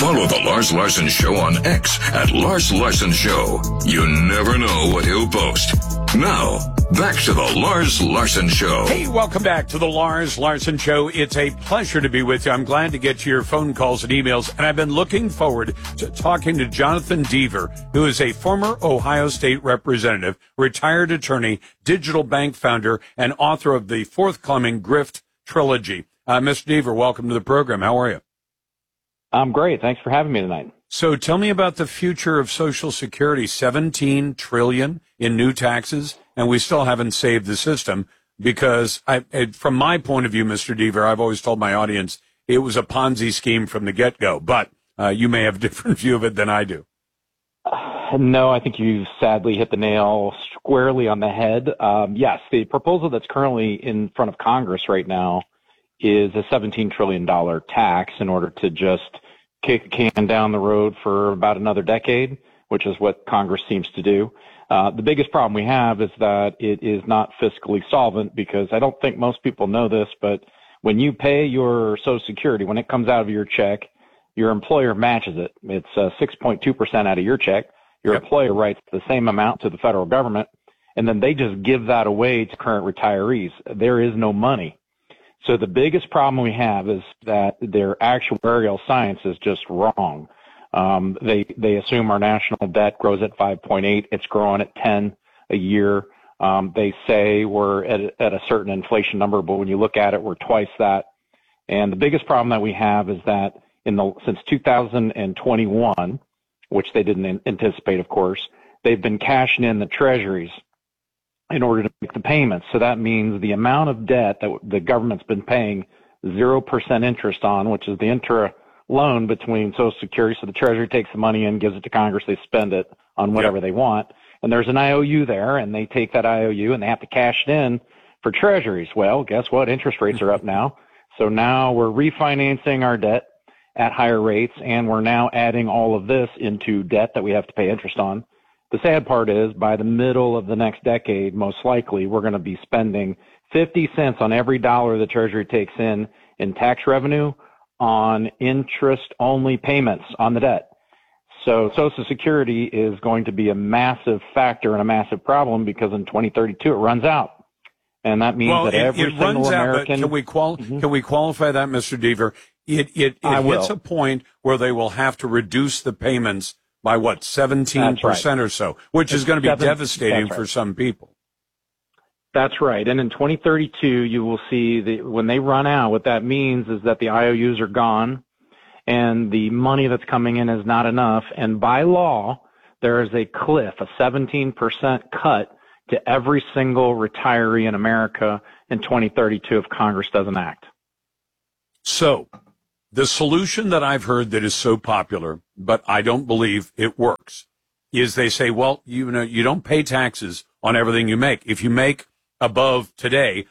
Follow The Lars Larson Show on X at Lars Larson Show. You never know what he'll post. Now, back to The Lars Larson Show. Hey, welcome back to The Lars Larson Show. It's a pleasure to be with you. I'm glad to get your phone calls and emails, and I've been looking forward to talking to Jonathan Deaver, who is a former Ohio State representative, retired attorney, digital bank founder, and author of the forthcoming Grift trilogy. Mr. Deaver, welcome to the program. How are you? I'm great. Thanks for having me tonight. So tell me about the future of Social Security. $17 trillion in new taxes, and we still haven't saved the system because, from my point of view, Mr. Deaver, I've always told my audience it was a Ponzi scheme from the get-go, but you may have a different view of it than I do. No, I think you sadly hit the nail squarely on the head. Yes, the proposal that's currently in front of Congress right now is a $17 trillion tax in order to just kick the can down the road for about another decade, which is what Congress seems to do. The biggest problem we have is that it is not fiscally solvent because I don't think most people know this, but when you pay your Social Security, when it comes out of your check, your employer matches it. It's 6.2% out of your check. Your employer writes the same amount to the federal government, and then they just give that away to current retirees. There is no money. So the biggest problem we have is that their actuarial science is just wrong. They assume our national debt grows at 5.8. It's growing at 10 a year. They say we're at a certain inflation number, but when you look at it, we're twice that. And the biggest problem that we have is that since 2021, which they didn't anticipate, of course, they've been cashing in the treasuries in order to make the payments. So that means the amount of debt that the government's been paying 0% interest on, which is the intra-loan between Social Security. So the Treasury takes the money in, gives it to Congress, they spend it on whatever they want. And there's an IOU there, and they take that IOU and they have to cash it in for Treasuries. Well, guess what? Interest rates are up now. So now we're refinancing our debt at higher rates, and we're now adding all of this into debt that we have to pay interest on. The sad part is by the middle of the next decade, most likely, we're going to be spending 50 cents on every dollar the Treasury takes in tax revenue on interest-only payments on the debt. So Social Security is going to be a massive factor and a massive problem because in 2032 it runs out. And that means that every single American... Can we qualify that, Mr. Deaver? It hits a point where they will have to reduce the payments by 17% or so, which is going to be devastating for some people. That's right. And in 2032, you will see when they run out, what that means is that the IOUs are gone and the money that's coming in is not enough. And by law, there is a cliff, a 17% cut to every single retiree in America in 2032 if Congress doesn't act. So the solution that I've heard that is so popular, but I don't believe it works, is they say, well, you don't pay taxes on everything you make. If you make above today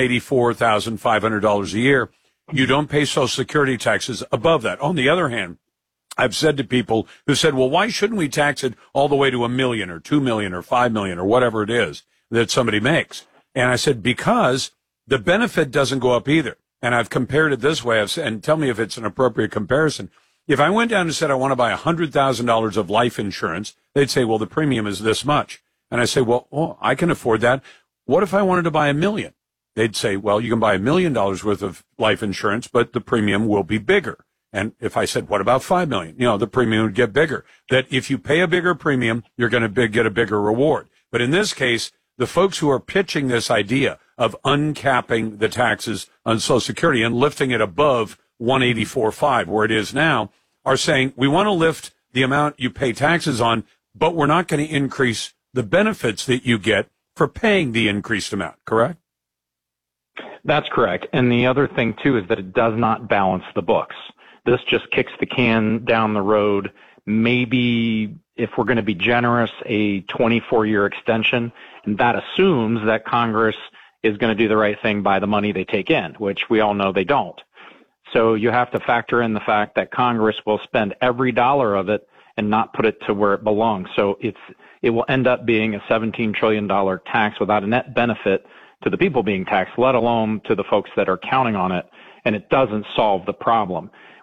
$184,500 a year, you don't pay Social Security taxes above that. On the other hand, I've said to people who said, well, why shouldn't we tax it all the way to $1 million or $2 million or $5 million or whatever it is that somebody makes? And I said, because the benefit doesn't go up either. And I've compared it this way, and tell me if it's an appropriate comparison. If I went down and said I want to buy $100,000 of life insurance, they'd say, well, the premium is this much. And I say, well, I can afford that. What if I wanted to buy $1 million? They'd say, well, you can buy $1 million worth of life insurance, but the premium will be bigger. And if I said, what about $5 million? The premium would get bigger. That if you pay a bigger premium, you're going to get a bigger reward. But in this case, the folks who are pitching this idea of uncapping the taxes on Social Security and lifting it above 184.5, where it is now, are saying we want to lift the amount you pay taxes on, but we're not going to increase the benefits that you get for paying the increased amount, correct? That's correct. And the other thing, too, is that it does not balance the books. This just kicks the can down the road. Maybe, if we're going to be generous, a 24-year extension, and that assumes that Congress is going to do the right thing by the money they take in, which we all know they don't. So you have to factor in the fact that Congress will spend every dollar of it and not put it to where it belongs. So it will end up being a $17 trillion tax without a net benefit to the people being taxed, let alone to the folks that are counting on it, and it doesn't solve the problem.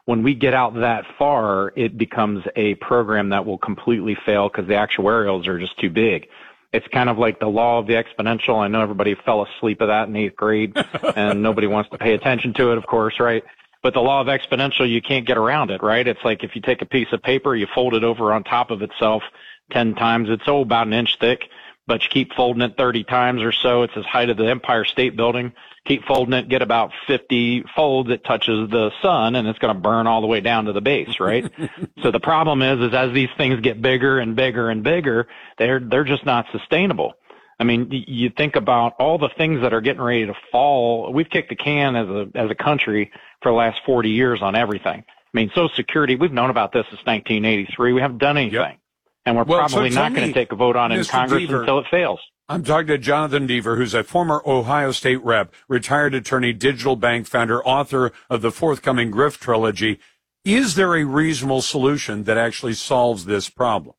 when we get out that far, it becomes a program that will completely fail because the actuarials are just too big. It's kind of like the law of the exponential. I know everybody fell asleep at that in 8th grade and nobody wants to pay attention to it, of course, right? But the law of exponential, you can't get around it, right? It's like if you take a piece of paper, you fold it over on top of itself 10 times. It's about an inch thick, but you keep folding it 30 times or so. It's as height of the Empire State Building. Keep folding it, get about 50 folds, it touches the sun, and it's going to burn all the way down to the base, right? So the problem is as these things get bigger and bigger and bigger, they're just not sustainable. I mean, you think about all the things that are getting ready to fall. We've kicked the can as a country for the last 40 years on everything. I mean, Social Security, we've known about this since 1983. We haven't done anything. Yep. And we're probably not going to take a vote on it in Congress until it fails. I'm talking to Jonathan Deaver, who's a former Ohio State rep, retired attorney, digital bank founder, author of the forthcoming Grift trilogy. Is there a reasonable solution that actually solves this problem?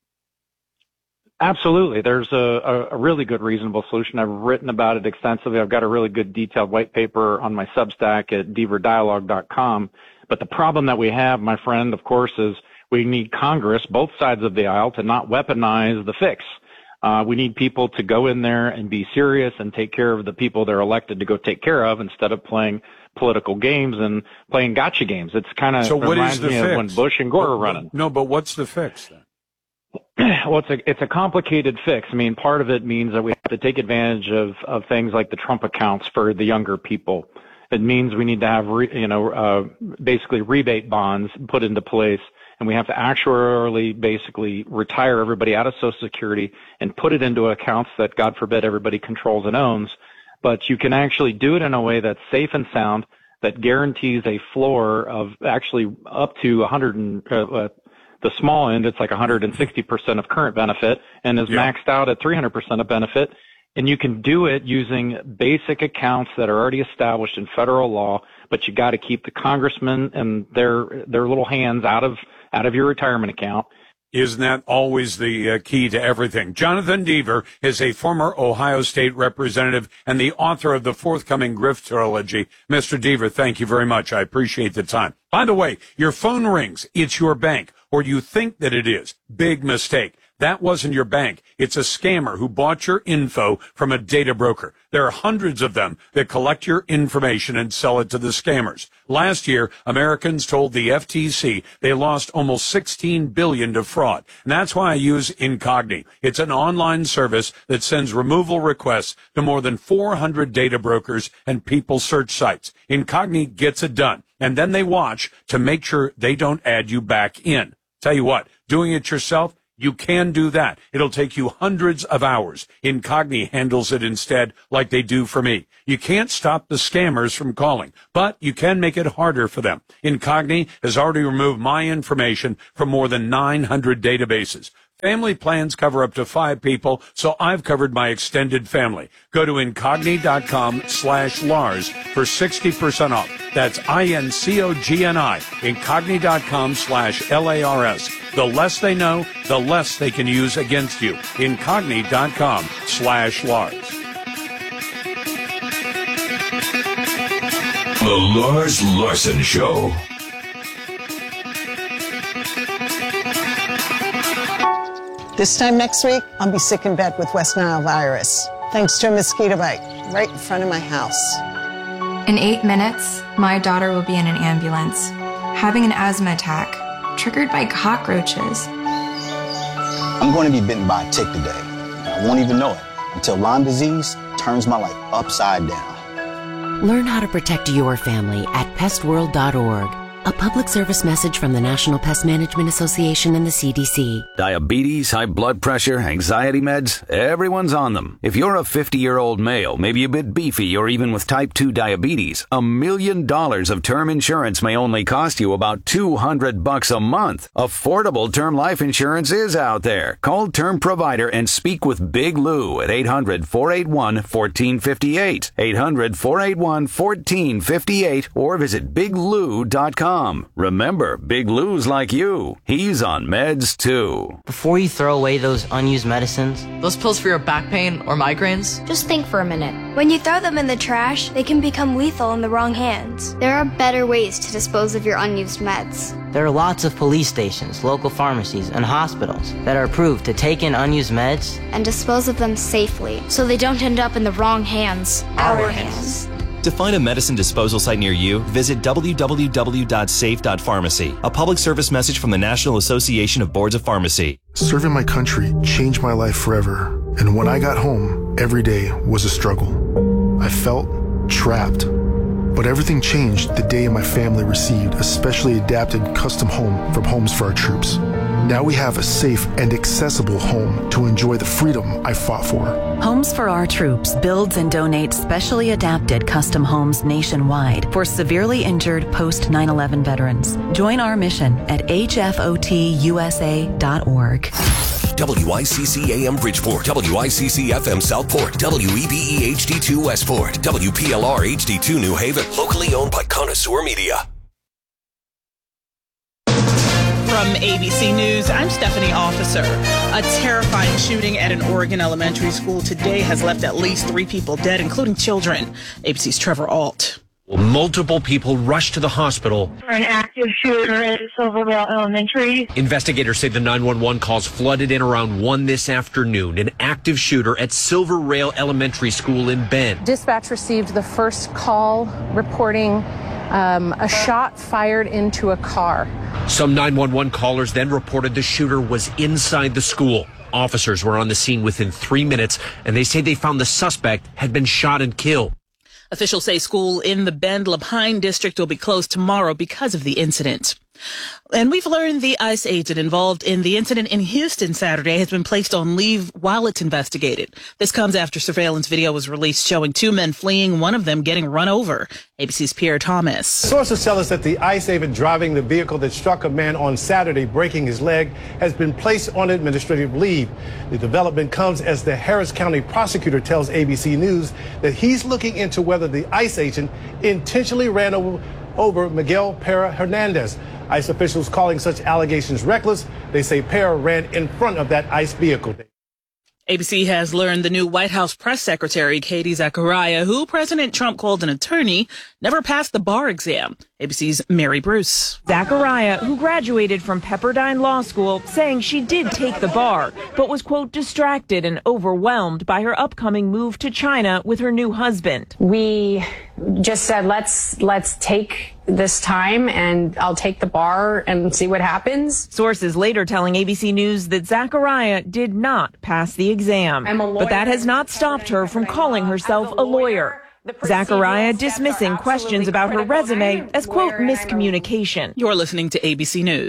Absolutely. There's a really good reasonable solution. I've written about it extensively. I've got a really good detailed white paper on my Substack at deaverdialogue.com. But the problem that we have, my friend, of course, is we need Congress, both sides of the aisle, to not weaponize the fix. We need people to go in there and be serious and take care of the people they're elected to go take care of instead of playing political games and playing gotcha games. It's kind of reminds me of when Bush and Gore were running. No, but what's the fix then? Well, it's a complicated fix. I mean, part of it means that we have to take advantage of things like the Trump accounts for the younger people. It means we need to have, basically rebate bonds put into place. And we have to actuarially basically retire everybody out of Social Security and put it into accounts that, God forbid, everybody controls and owns. But you can actually do it in a way that's safe and sound, that guarantees a floor of actually up to 100 the small end, it's like 160% of current benefit and is maxed out at 300% of benefit. And you can do it using basic accounts that are already established in federal law, but you got to keep the congressmen and their little hands out of your retirement account. Isn't that always the key to everything? Jonathan Deaver is a former Ohio State representative and the author of the forthcoming Grift trilogy. Mr. Deaver, thank you very much. I appreciate the time. By the way, your phone rings. It's your bank, or you think that it is. Big mistake. That wasn't your bank. It's a scammer who bought your info from a data broker. There are hundreds of them that collect your information and sell it to the scammers. Last year, Americans told the FTC they lost almost $16 billion to fraud. And that's why I use Incogni. It's an online service that sends removal requests to more than 400 data brokers and people search sites. Incogni gets it done. And then they watch to make sure they don't add you back in. Tell you what, doing it yourself, you can do that. It'll take you hundreds of hours. Incogni handles it instead, like they do for me. You can't stop the scammers from calling, but you can make it harder for them. Incogni has already removed my information from more than 900 databases. Family plans cover up to 5 people, so I've covered my extended family. Go to Incogni.com/Lars for 60% off. That's INCOGNI, Incogni.com/LARS. The less they know, the less they can use against you. Incogni.com/Lars. The Lars Larson Show. This time next week, I'll be sick in bed with West Nile virus, thanks to a mosquito bite right in front of my house. In 8 minutes, my daughter will be in an ambulance, having an asthma attack, triggered by cockroaches. I'm going to be bitten by a tick today. I won't even know it until Lyme disease turns my life upside down. Learn how to protect your family at pestworld.org. A public service message from the National Pest Management Association and the CDC. Diabetes, high blood pressure, anxiety meds, everyone's on them. If you're a 50-year-old male, maybe a bit beefy, or even with type 2 diabetes, $1 million of term insurance may only cost you about $200 a month. Affordable term life insurance is out there. Call Term Provider and speak with Big Lou at 800-481-1458. 800-481-1458 or visit biglou.com. Tom. Remember, Big Lou's like you. He's on meds, too. Before you throw away those unused medicines, those pills for your back pain or migraines, just think for a minute. When you throw them in the trash, they can become lethal in the wrong hands. There are better ways to dispose of your unused meds. There are lots of police stations, local pharmacies, and hospitals that are approved to take in unused meds and dispose of them safely so they don't end up in the wrong hands. Our hands. To find a medicine disposal site near you, visit www.safe.pharmacy, a public service message from the National Association of Boards of Pharmacy. Serving my country changed my life forever, and when I got home, every day was a struggle. I felt trapped. But everything changed the day my family received a specially adapted custom home from Homes for Our Troops. Now we have a safe and accessible home to enjoy the freedom I fought for. Homes for Our Troops builds and donates specially adapted custom homes nationwide for severely injured post 9/11 veterans. Join our mission at hfotusa.org. WICC AM Bridgeport, WICC FM Southport, WEBE HD2 Westport, WPLR HD2 New Haven, locally owned by Connoisseur Media. From ABC News, I'm Stephanie Officer. A terrifying shooting at an Oregon elementary school today has left at least 3 people dead, including children. ABC's Trevor Ault. Well, multiple people rushed to the hospital for an active shooter at Silvervale Elementary. Investigators say the 911 calls flooded in around 1 this afternoon. An active shooter at Silver Rail Elementary School in Bend. Dispatch received the first call reporting a shot fired into a car. Some 911 callers then reported the shooter was inside the school. Officers were on the scene within 3 minutes, and they say they found the suspect had been shot and killed. Officials say school in the Bend Lapine district will be closed tomorrow because of the incident. And we've learned the ICE agent involved in the incident in Houston Saturday has been placed on leave while it's investigated. This comes after surveillance video was released showing 2 men fleeing, one of them getting run over. ABC's Pierre Thomas. Sources tell us that the ICE agent driving the vehicle that struck a man on Saturday, breaking his leg, has been placed on administrative leave. The development comes as the Harris County prosecutor tells ABC News that he's looking into whether the ICE agent intentionally ran over Miguel Pera Hernandez. ICE officials calling such allegations reckless. They say Pera ran in front of that ICE vehicle. ABC has learned the new White House press secretary, Katie Zachariah, who President Trump called an attorney, never passed the bar exam. ABC's Mary Bruce. Zachariah, who graduated from Pepperdine Law School, saying she did take the bar, but was, quote, distracted and overwhelmed by her upcoming move to China with her new husband. We just said, let's take this time and I'll take the bar and see what happens. Sources later telling ABC News that Zachariah did not pass the exam. But that has not stopped her from calling herself a lawyer. Zachariah dismissing questions about her resume as, quote, miscommunication. You're listening to ABC News.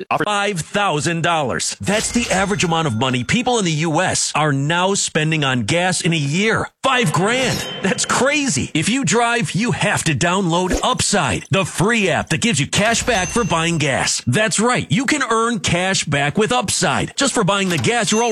$5,000. That's the average amount of money people in the U.S. are now spending on gas in a year. $5,000. That's crazy. If you drive, you have to download Upside, the free app that gives you cash back for buying gas. That's right. You can earn cash back with Upside just for buying the gas you're